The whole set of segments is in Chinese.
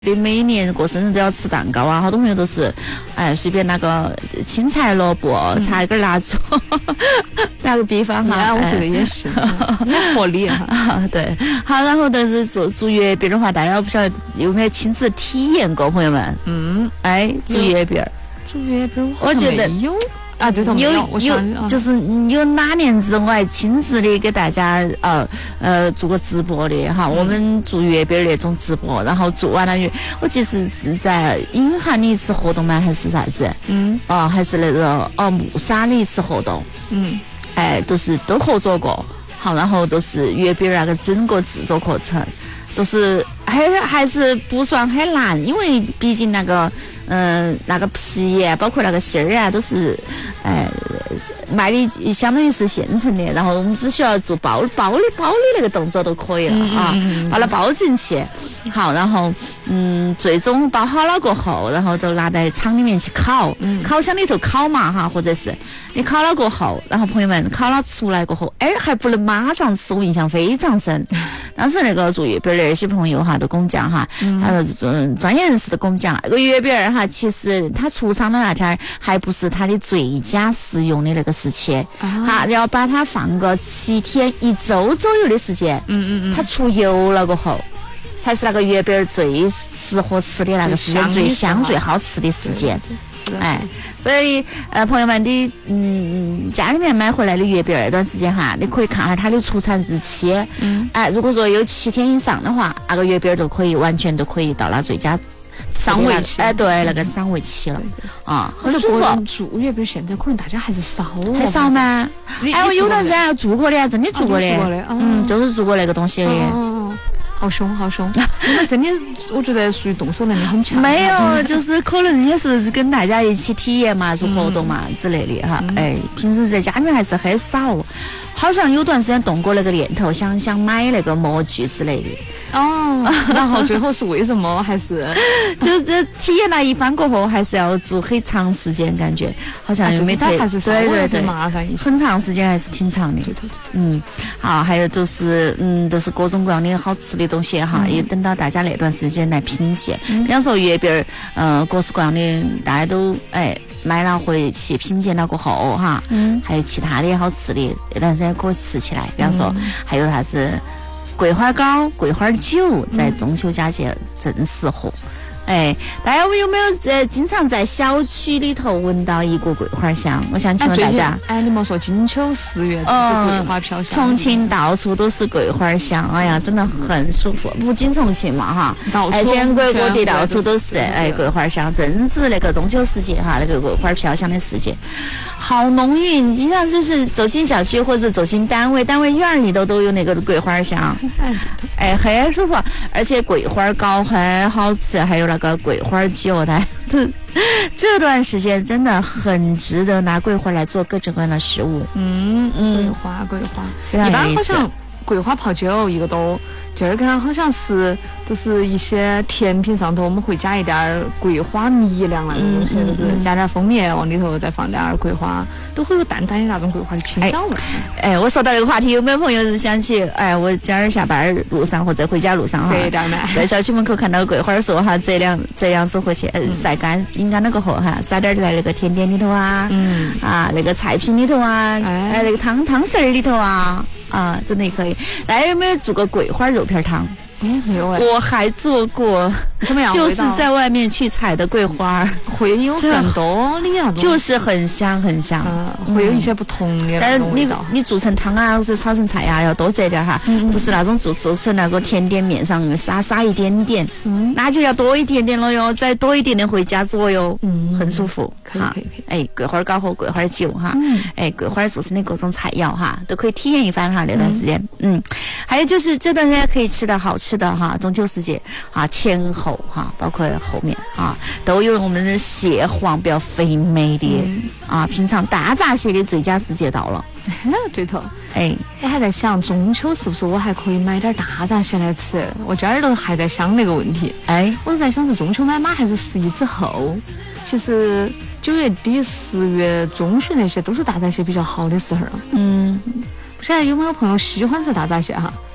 的每年过生日都要吃蛋糕啊，好多朋友都是，随便拿个青菜、萝卜、插一根蜡烛，打个比方哈。 我觉得也是，也合理哈。 对，好，然后但是做月饼的话，大家不晓得有没有亲自体验过，朋友们？做月饼， 做月饼， 我觉得有。对头， 有，就是有哪年子我还亲自的给大家做过直播的哈，我们做月饼那种直播，然后做完了我其实是在隐含的一次活动吗？还是啥子？还是那个木沙的一次活动，都合作过，好，然后都是月饼那个整个制作过程。都是还是不算很难，因为毕竟那个皮包括那个芯儿啊，都是卖的相当于是现成的，然后我们只需要做包的那个动作都可以了啊，把它包进去，好，然后最终包好了过后，然后就拿在厂里面去烤，烤箱里头烤嘛哈，或者是你烤了过后，然后朋友们烤了出来过后，还不能马上吃，我印象非常深。当时那个做月饼的那些朋友哈都跟我们讲哈，专业人士都跟我们讲，那个月饼哈，其实他出厂的那天还不是他的最佳食用的那个时期，要把它放个7天1周左右的时间，它出油了过后，才是那个月饼最适合吃的那个时间，最香最好吃的时间。所以朋友们，你家里面买回来的月饼那段时间哈，你可以看下它的出产日期。如果说有7天以上的话，那个月饼完全都可以到了最佳赏味期。 对，那个赏味期了啊， 很舒服。做月饼现在可能大家还是少了， 还少吗？我有段时间做过的，真的做过的，就是做过那个东西的。 好凶！你们真的，我觉得属于动手能力很强。 没有，就是可能也是跟大家一起体验嘛，做活动嘛之类的哈。平时在家里面还是很少，好像有段时间动过那个念头，想买那个模具之类的。 然后最后是为什么？还是就是体验了一番过后，还是要做很长时间，感觉好像又没太还是对麻烦一些， 很长时间还是挺长的。好，还有就是都是各种各样的好吃的东西哈，也等到大家那段时间来品鉴。比方说月饼各式各样的，大家都买了回去品鉴了过后哈，还有其他的好吃的，那段时间可以吃起来。比方说还有啥子桂花糕、桂花酒，在中秋佳节正适合。大家有没有经常在小区里头闻到一股桂花香？我想请问大家。 你莫说金秋10月都是桂花飘香。 重庆到处都是桂花香，哎呀，真的很舒服。不仅重庆嘛哈，全国各地到处都是桂花香，正是那个中秋时节哈，那个桂花飘香的时节，好浓郁。你经常就是走进小区或者走进单位院里头都有那个桂花香，很舒服。而且桂花糕很好吃，还有那个桂花酒的，这段时间真的很值得拿桂花来做各种各样的食物。 桂花，一般好像桂花泡酒一个多，第二个好像是就是一些甜品上头我们会加一点桂花蜜粮那种东西，就是加点蜂蜜往里头，再放点桂花，都会有淡淡的那种桂花的清香味。 我说到这个话题，有没有朋友是想起我今儿下班路上或者回家路上哈，在小区门口看到桂花树哈，这两手回去晒干阴干了过后哈，撒点在那个甜点里头啊，那个菜品里头啊，那个汤丝儿里头啊，真的可以。大家有没有做过桂花肉片汤？ 没有我还做过， 怎么样？ 就是在外面去采的桂花， 会有更多的那种， 就是很香很香， 会有一些不同的。 但是你做成汤啊，或者炒成菜啊，要多折点哈，不是那种做成那个甜点面上撒一点点，那就要多一点点了哟，再多一点点回家做哟，很舒服。 可以。 桂花糕和桂花酒哈，桂花做成的各种菜肴哈，都可以体验一番哈。那段时间，还有就是这段时间可以吃的好吃的哈，中秋时节前后哈，包括后面都有我们的蟹黄比较肥美的品尝大闸蟹的最佳时节到了。 对头。我还在想中秋是不是我还可以买点大闸蟹来吃？我今儿都还在想那个问题。我是在想是中秋买吗，还是11之后？其实9月底10月中旬那些都是大闸蟹比较好的时候。不晓得有没有朋友喜欢吃大闸蟹哈？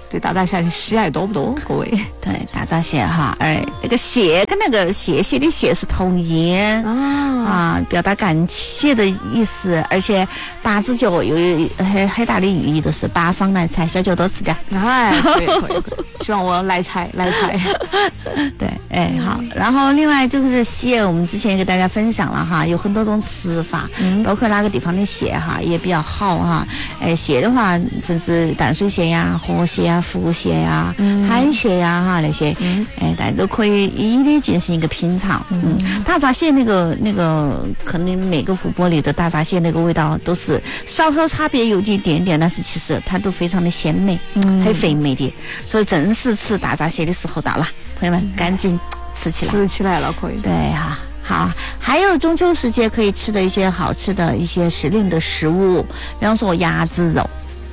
对大闸蟹的喜爱多不多？各位， 对大闸蟹哈，那个蟹跟那个谢谢的谢是同音表达感谢的意思，而且八只脚有很大的寓意，就是八方来财，小脚多吃点。 可以，希望我来财。 对，好。然后另外就是蟹，我们之前也给大家分享了哈，有很多种吃法，包括哪个地方的蟹哈也比较好哈。蟹的话，甚至淡水蟹呀、河蟹呀、福蟹呀、海蟹呀哈那些，大家都可以一一的进行一个品尝。大闸蟹那个，可能每个湖泊里的大闸蟹那个味道都是稍稍差别有一点点，但是其实它都非常的鲜美，很肥美的。所以正式吃大闸蟹的时候到了，朋友们赶紧吃起来了，可以。 对哈。好，还有中秋时节可以吃的一些好吃的一些时令的食物，比方说鸭子肉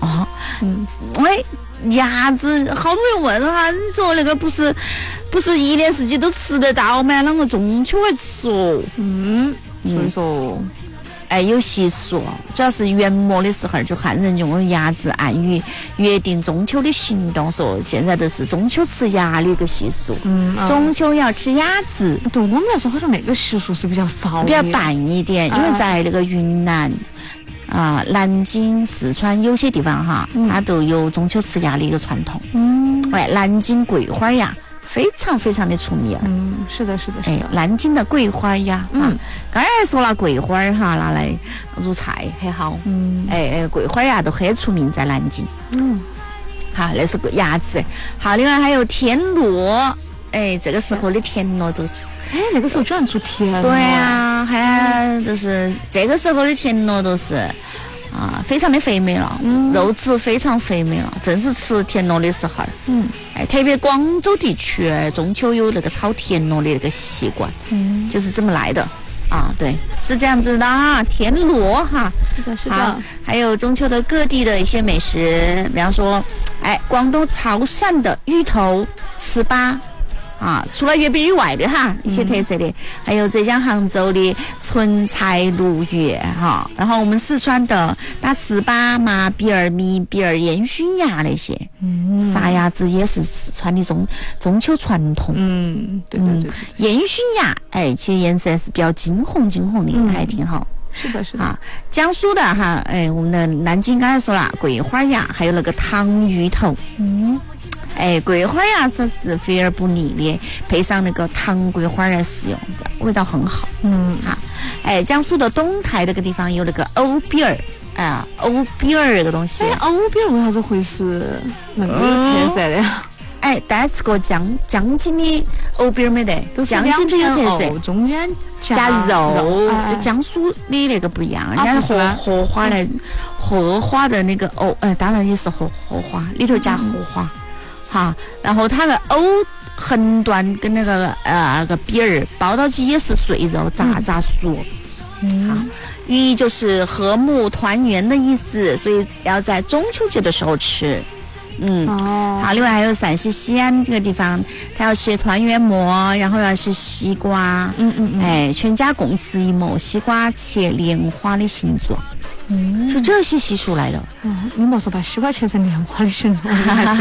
鸭子，好多人问哈，你说那个不是一年四季都吃得到吗？啷个中秋还吃哦？ 所以说。 有习俗，主要是元末的时候，就汉人用鸭子暗语约定中秋的行动，说现在都是中秋吃鸭的一个习俗。中秋要吃鸭子。 对我们来说，好像那个习俗是比较少， 比较淡一点，因为在那个云南南京、四川有些地方哈，它都有中秋吃鸭的一个传统。南京桂花鸭。非常非常的出名。 是的。 南京的桂花鸭，刚才说了桂花哈，拿来入菜很好。桂花鸭都很出名在南京。好，那是个鸭子。好，另外还有田螺。这个时候的田螺都是。 那个时候居然做田螺。 对啊，还就是这个时候的田螺都是。非常的肥美了，肉质非常肥美了，正是吃田螺的时候。特别广州地区中秋有那个炒田螺的那个习惯，就是这么来的对，是这样子的哈，田螺哈。 是的。 还有中秋的各地的一些美食，比方说，广东潮汕的芋头糍粑。除了月饼以外的哈，一些特色的，还有浙江杭州的纯菜鲈鱼哈，然后我们四川的打糍粑、麻鼻儿、米鼻儿、烟熏鸭那些，杀鸭子也是四川的中秋传统。 对。 烟熏鸭，其实颜色是比较金红的，还挺好。 是的。 江苏的哈，我们的南京刚才说了桂花鸭，还有那个糖芋头。桂花鸭是肥而不腻的，配上那个糖桂花来食用，味道很好。江苏的东台那个地方有那个藕饼儿，藕饼儿这个东西。 藕饼为啥子会是那个有特色的呀？ 但是个江津的藕饼没得，江津比较特色， 中间加肉。江苏的那个不一样，人家是荷花来，荷花的那个藕，当然也是荷花，里头加荷花。然后它的藕横段跟那个饼儿包到起也是碎肉，炸熟。寓意就是和睦团圆的意思，所以要在中秋节的时候吃。好，另外还有陕西西安这个地方，它要吃团圆馍，然后要吃西瓜。全家共吃一馍，西瓜切莲花的形状。是这些习俗来的。 你莫说把西瓜切成莲花的形状，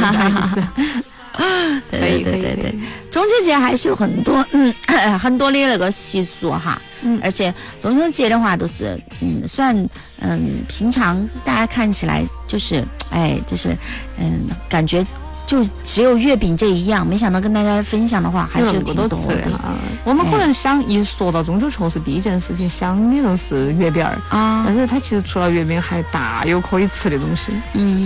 对，中秋节还是有很多很多的那个习俗哈。而且中秋节的话都是算平常大家看起来就是感觉就只有月饼这一样，没想到跟大家分享的话还是有挺多的。 我们可能想一说到中秋确实第一件事情想的都是月饼儿但是它其实除了月饼还大有可以吃的东西。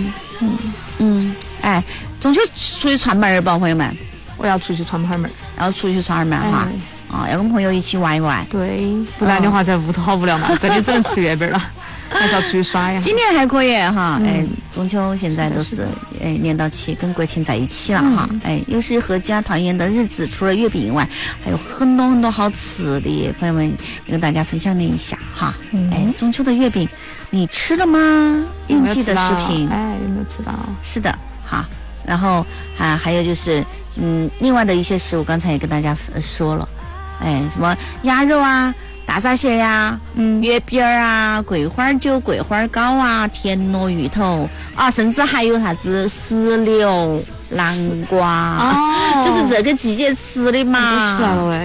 中秋出去串门儿吧，朋友们。 我要出去串门儿， 要出去串门儿哈。要跟朋友一起玩一玩。 对，不然的话在屋头好无聊嘛，这里只能吃月饼了。还是要出去耍呀。 今年还可以哈，中秋现在都是连到起跟国庆在一起了哈，又是合家团圆的日子，除了月饼以外，还有很多很多好吃的，朋友们跟大家分享了一下哈。中秋的月饼你吃了吗？应季的食品， 有没有吃到？ 是的，好，然后还有就是另外的一些食物，刚才也跟大家说了，什么鸭肉啊。大啥啥些呀？月饼啊，桂花酒、桂花糕啊，田螺芋头啊，甚至还有啥子石榴、南瓜，就是这个季节吃的嘛。 出来了喂。